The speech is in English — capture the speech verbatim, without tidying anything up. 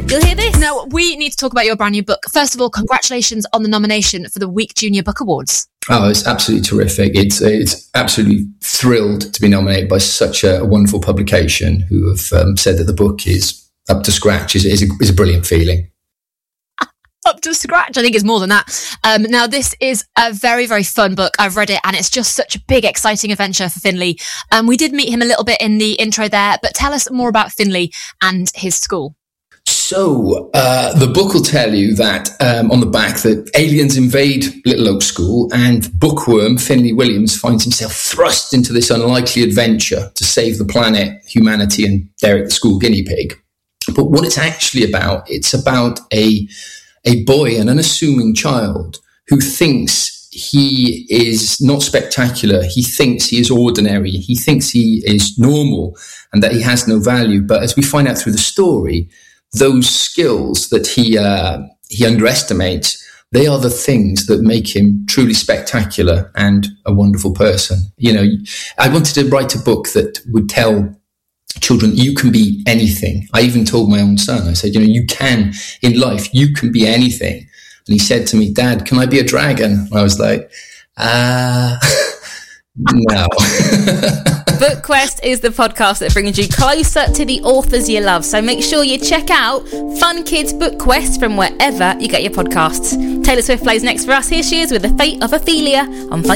You'll hear this. Now, we need to talk about your brand new book. First of all, congratulations on the nomination for the Week Junior Book Awards. Oh, it's absolutely terrific. It's it's absolutely thrilled to be nominated by such a wonderful publication who have um, said that the book is up to scratch. Is is a, is a brilliant feeling. Up to scratch. I think it's more than that. Um, now, this is a very, very fun book. I've read it and it's just such a big, exciting adventure for Finley. Um, we did meet him a little bit in the intro there, but tell us more about Finley and his school. So uh, the book will tell you that um, on the back that aliens invade Little Oak School and bookworm Finley Williams finds himself thrust into this unlikely adventure to save the planet, humanity, and Derek the school guinea pig. But what it's actually about, it's about a a boy, an unassuming child who thinks he is not spectacular. He thinks he is ordinary. He thinks he is normal and that he has no value. But as we find out through the story, those skills that he uh, he underestimates, they are the things that make him truly spectacular and a wonderful person. You know, I wanted to write a book that would tell children, you can be anything. I even told my own son, I said, you know, you can, in life, you can be anything. And he said to me, Dad, can I be a dragon? I was like, ah, uh, no. BookQuest is the podcast that brings you closer to the authors you love. So make sure you check out Fun Kids BookQuest from wherever you get your podcasts. Taylor Swift plays next for us. Here she is with The Fate of Ophelia on Fun